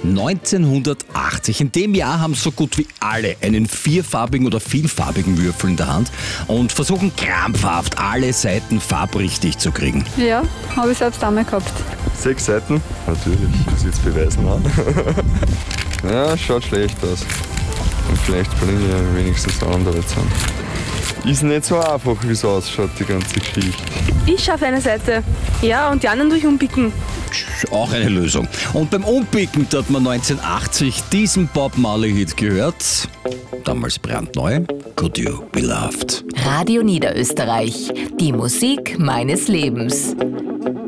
1980. In dem Jahr haben so gut wie alle einen vierfarbigen oder vielfarbigen Würfel in der Hand und versuchen krampfhaft alle Seiten farbrichtig zu kriegen. Ja, habe ich selbst einmal gehabt. 6 Seiten? Natürlich, muss ich jetzt beweisen. Ja, schaut schlecht aus. Und vielleicht bringen ja wenigstens andere zusammen. Ist nicht so einfach, wie es ausschaut, die ganze Geschichte. Ich schaffe eine Seite. Ja, und die anderen durch umpicken. Auch eine Lösung. Und beim Umpicken hat man 1980 diesen Bob Marley-Hit gehört. Damals brandneu. Could You Be Loved? Radio Niederösterreich. Die Musik meines Lebens.